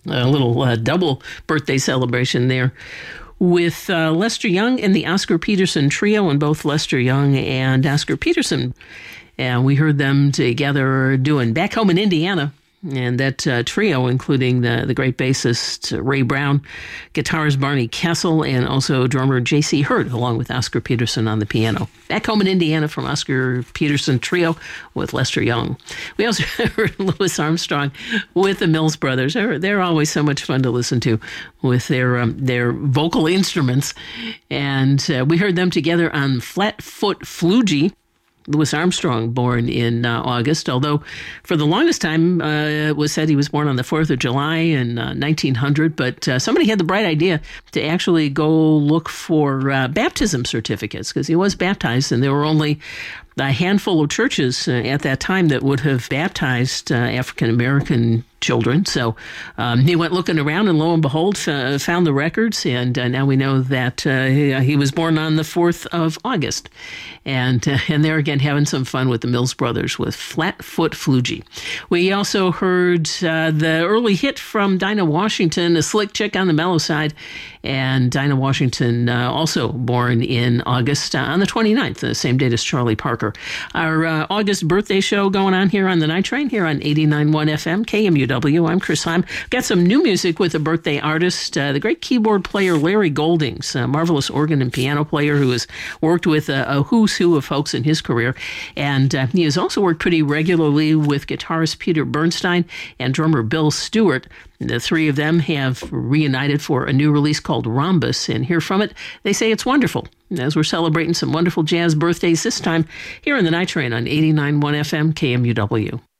A little double birthday celebration there with Lester Young and the Oscar Peterson Trio, and both Lester Young and Oscar Peterson. And we heard them together doing Back Home in Indiana. And that trio, including the great bassist Ray Brown, guitarist Barney Kessel, and also drummer J.C. Hurd, along with Oscar Peterson on the piano. Back Home in Indiana from Oscar Peterson Trio with Lester Young. We also heard Louis Armstrong with the Mills Brothers. They're always so much fun to listen to with their vocal instruments. And we heard them together on Flatfoot Floogie. Louis Armstrong, born in August, although for the longest time it was said he was born on the 4th of July in 1900, but somebody had the bright idea to actually go look for baptism certificates, because he was baptized, and there were only a handful of churches at that time that would have baptized African-American children. So he went looking around, and lo and behold, found the records, and now we know that he was born on the 4th of August. And there again, having some fun with the Mills Brothers with Flatfoot Floogie. We also heard the early hit from Dinah Washington, A Slick Chick on the Mellow Side, and Dinah Washington also born in August on the 29th, the same date as Charlie Parker. Our August birthday show going on here on the Night Train, here on 89.1 FM, KMUW. I'm Chris Heim. Got some new music with a birthday artist, the great keyboard player Larry Goldings, a marvelous organ and piano player who has worked with a who's who of folks in his career. And he has also worked pretty regularly with guitarist Peter Bernstein and drummer Bill Stewart. The three of them have reunited for a new release called Rhombus, and hear from it, they say it's wonderful. As we're celebrating some wonderful jazz birthdays this time here on the Night Train on 89.1 FM KMUW.